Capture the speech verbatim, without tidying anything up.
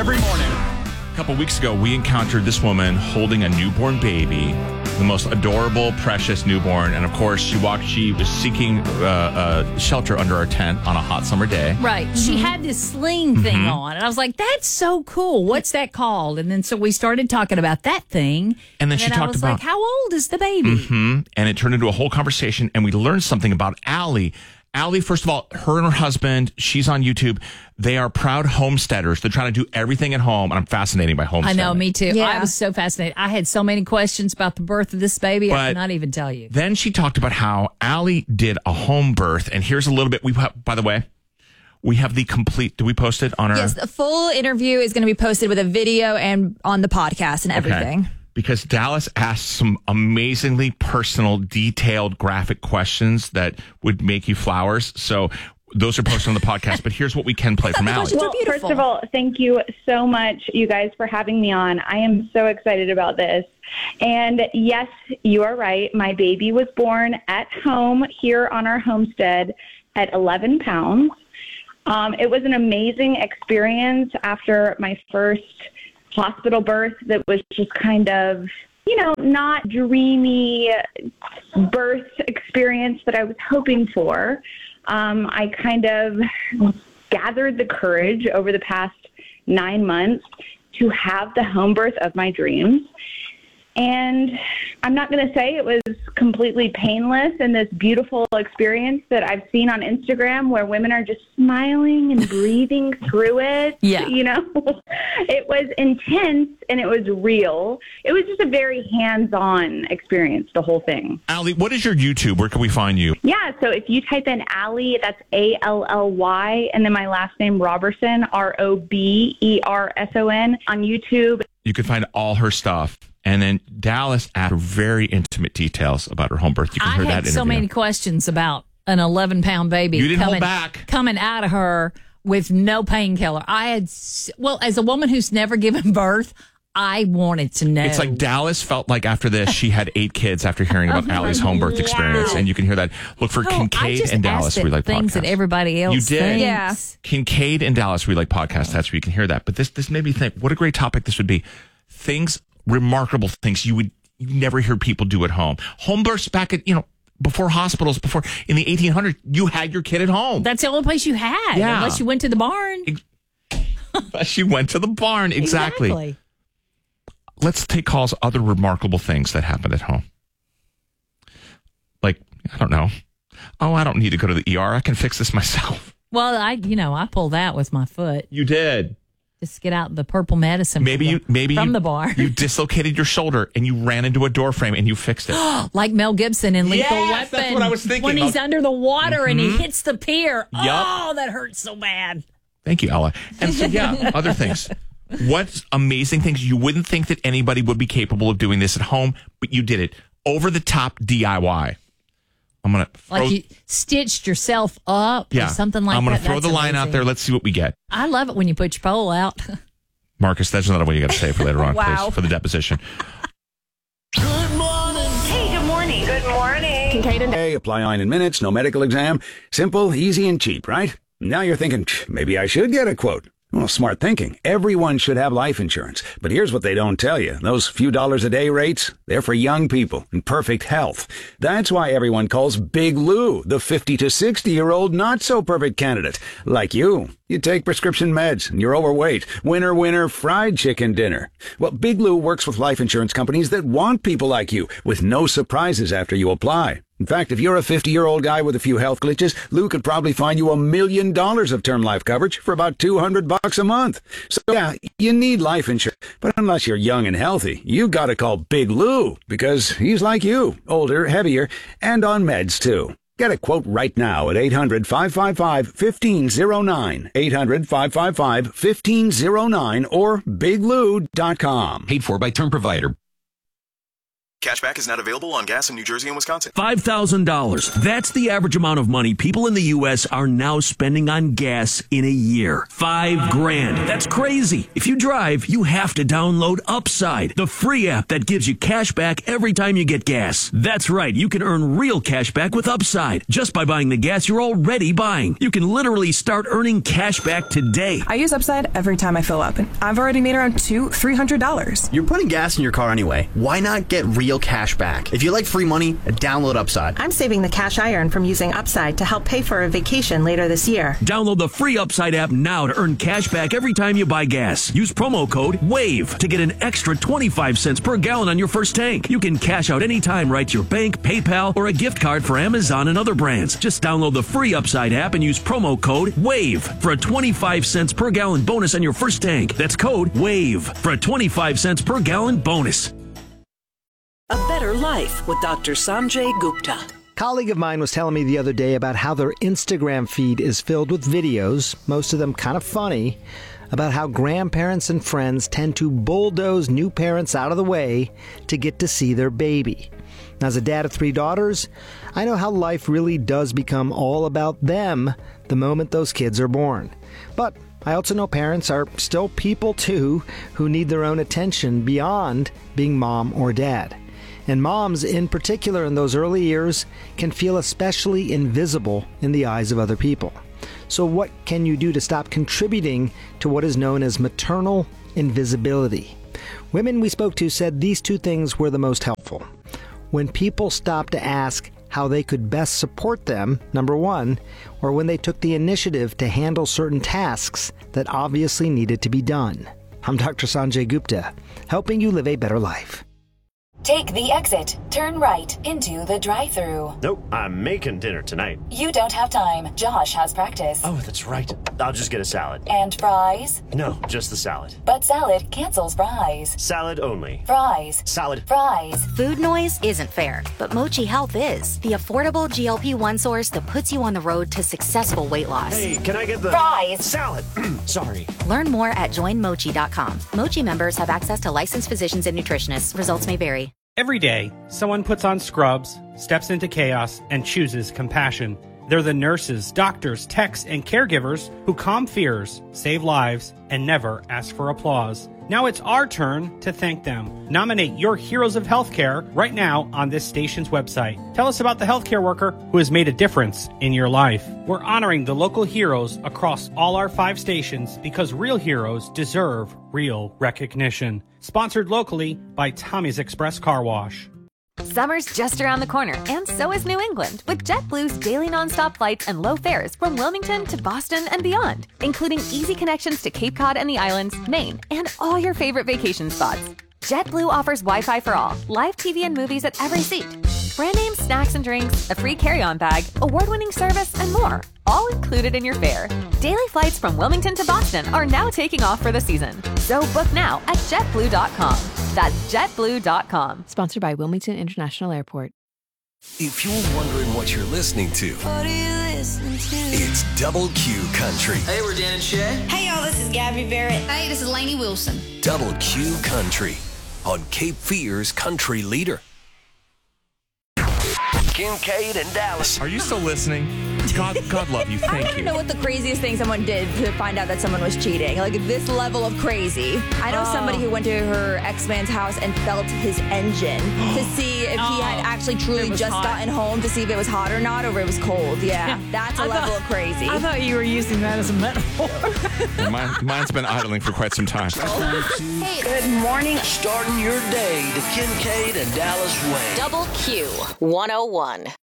every morning. A couple weeks ago, we encountered this woman holding a newborn baby, the most adorable, precious newborn. And of course, she walked, she was seeking uh, uh, shelter under our tent on a hot summer day. Right. Mm-hmm. She had this sling thing mm-hmm. on. And I was like, that's so cool. What's that called? And then so we started talking about that thing. And then and she then talked I was about, like, how old is the baby? Mm-hmm. And it turned into a whole conversation. And we learned something about Allie. Allie, first of all, her and her husband, she's on YouTube. They are proud homesteaders. They're trying to do everything at home. And I'm fascinated by homesteading. I know, me too. Yeah. I was so fascinated. I had so many questions about the birth of this baby. But I cannot even tell you. Then she talked about how Allie did a home birth. And here's a little bit. We have, by the way, we have the complete. Do we post it on our? Yes, the full interview is going to be posted with a video and on the podcast and everything. Okay. Because Dallas asked some amazingly personal, detailed, graphic questions that would make you flowers. So those are posted on the podcast. But here's what we can play from Allie. Well, first of all, thank you so much, you guys, for having me on. I am so excited about this. And yes, you are right. My baby was born at home here on our homestead at eleven pounds. Um, it was an amazing experience after my first hospital birth that was just kind of, you know, not dreamy birth experience that I was hoping for. Um, I kind of gathered the courage over the past nine months to have the home birth of my dreams. And I'm not going to say it was completely painless in this beautiful experience that I've seen on Instagram where women are just smiling and breathing through it. Yeah. You know, it was intense and it was real. It was just a very hands-on experience, the whole thing. Allie, what is your YouTube? Where can we find you? Yeah, so if you type in Allie, that's A L L Y, and then my last name, Roberson, R O B E R S O N, on YouTube. You can find all her stuff. And then Dallas asked her very intimate details about her home birth. You can I hear had that interview. so many questions about an eleven-pound baby. You didn't coming, hold back. Coming out of her with no painkiller. I had, well, as a woman who's never given birth, I wanted to know. It's like Dallas felt like after this, she had eight kids after hearing about Allie's home birth experience. Wow. And you can hear that. Look for Oh, Kincaid I just and Dallas asked it Relay things Podcast. that everybody else You did. thinks. Yeah. Kincaid and Dallas Relay Podcast. That's where you can hear that. But this this made me think, what a great topic this would be. Things, remarkable things you would you never hear people do at home. Home births back at, you know, before hospitals, before in the eighteen hundreds, you had your kid at home. That's the only place you had, Yeah. unless you went to the barn. She went to the barn. Exactly. Exactly. Let's take calls. Other remarkable things that happened at home. Like, I don't know. Oh, I don't need to go to the E R. I can fix this myself. Well, I, you know, I pulled that with my foot. You did. Just get out the purple medicine Maybe from, you, the, maybe from you, the bar. you dislocated your shoulder and you ran into a door frame and you fixed it. Like Mel Gibson in Lethal Yes, Weapon. that's what I was thinking. When he's I'll- under the water mm-hmm. and he hits the pier. Yep. Oh, that hurts so bad. Thank you, Ella. And so, yeah, other things. What amazing things. You wouldn't think that anybody would be capable of doing this at home, but you did it. Over the top D I Y. I'm going to throw... Like you stitched yourself up yeah, or something like that. I'm going to throw That's the line amazing. out there. Let's see what we get. I love it when you put your pole out. Marcus, that's another one you got to say for later on, Wow. please, for the deposition. Good morning. Hey, good morning. Good morning. Kincaid and Hey, apply online in minutes, no medical exam. Simple, easy, and cheap, right? Now you're thinking, maybe I should get a quote. Well, smart thinking. Everyone should have life insurance. But here's what they don't tell you. Those few dollars a day rates, they're for young people in perfect health. That's why everyone calls Big Lou the fifty to sixty-year-old not-so-perfect candidate. Like you. You take prescription meds, and you're overweight. Winner, winner, fried chicken dinner. Well, Big Lou works with life insurance companies that want people like you, with no surprises after you apply. In fact, if you're a fifty-year-old guy with a few health glitches, Lou could probably find you a million dollars of term life coverage for about two hundred bucks a month. So yeah, you need life insurance. But unless you're young and healthy, you gotta call Big Lou, because he's like you, older, heavier, and on meds too. Get a quote right now at eight hundred, five five five, one five zero nine, eight hundred, five five five, one five zero nine, or big lou dot com. Paid for by Term Provider. Cashback is not available on gas in New Jersey and Wisconsin. five thousand dollars. That's the average amount of money people in the U S are now spending on gas in a year. Five grand. That's crazy. If you drive, you have to download Upside, the free app that gives you cash back every time you get gas. That's right. You can earn real cash back with Upside just by buying the gas you're already buying. You can literally start earning cash back today. I use Upside every time I fill up, and I've already made around two, three hundred dollars. You're putting gas in your car anyway. Why not get real cash back? If you like free money, download Upside. I'm saving the cash I earn from using Upside to help pay for a vacation later this year. Download the free Upside app now to earn cash back every time you buy gas. Use promo code WAVE to get an extra twenty-five cents per gallon on your first tank. You can cash out anytime right to your bank, PayPal, or a gift card for Amazon and other brands. Just download the free Upside app and use promo code WAVE for a twenty-five cents per gallon bonus on your first tank. That's code WAVE for a twenty-five cents per gallon bonus. A Better Life with Doctor Sanjay Gupta. A colleague of mine was telling me the other day about how their Instagram feed is filled with videos, most of them kind of funny, about how grandparents and friends tend to bulldoze new parents out of the way to get to see their baby. Now, as a dad of three daughters, I know how life really does become all about them the moment those kids are born. But I also know parents are still people too who need their own attention beyond being mom or dad. And moms, in particular in those early years, can feel especially invisible in the eyes of other people. So what can you do to stop contributing to what is known as maternal invisibility? Women we spoke to said these two things were the most helpful. When people stopped to ask how they could best support them, number one, or when they took the initiative to handle certain tasks that obviously needed to be done. I'm Doctor Sanjay Gupta, helping you live a better life. Take the exit. Turn right into the drive-thru. Nope, I'm making dinner tonight. You don't have time. Josh has practice. Oh, that's right. I'll just get a salad. And fries? No, just the salad. But salad cancels fries. Salad only. Fries. Salad. Fries. Food noise isn't fair, but Mochi Health is. The affordable G L P one source that puts you on the road to successful weight loss. Hey, can I get the... Fries. Salad. Sorry. Learn more at join mochi dot com. Mochi members have access to licensed physicians and nutritionists. Results may vary. Every day, someone puts on scrubs, steps into chaos, and chooses compassion. They're the nurses, doctors, techs, and caregivers who calm fears, save lives, and never ask for applause. Now it's our turn to thank them. Nominate your heroes of healthcare right now on this station's website. Tell us about the healthcare worker who has made a difference in your life. We're honoring the local heroes across all our five stations because real heroes deserve real recognition. Sponsored locally by Tommy's Express Car Wash. Summer's just around the corner, and so is New England, with JetBlue's daily nonstop flights and low fares from Wilmington to Boston and beyond, including easy connections to Cape Cod and the islands, Maine, and all your favorite vacation spots. JetBlue offers Wi-Fi for all, live T V and movies at every seat, brand name snacks and drinks, a free carry-on bag, award-winning service, and more, all included in your fare. Daily flights from Wilmington to Boston are now taking off for the season, so book now at jet blue dot com. That's jet blue dot com. Sponsored by Wilmington International Airport. If you're wondering what you're listening to, what are you listening to? It's Double Q Country. Hey, we're Dan and Shay. Hey, y'all, this is Gabby Barrett. Hey, this is Lainey Wilson. Double Q Country on Cape Fear's Country Leader. Kincaid and Dallas. Are you still listening? God, God love you. Thank I want you. to know what the craziest thing someone did to find out that someone was cheating. Like this level of crazy. I know Oh. somebody who went to her ex-man's house and felt his engine to see if he had actually truly was just hot. gotten home to see if it was hot or not, or if it was cold. Yeah, that's a I level thought- of crazy. I thought you were using that as a metaphor. Well, mine, mine's been idling for quite some time. Hey, Good morning. Starting your day the Kincaid and Dallas way. Double Q one oh one.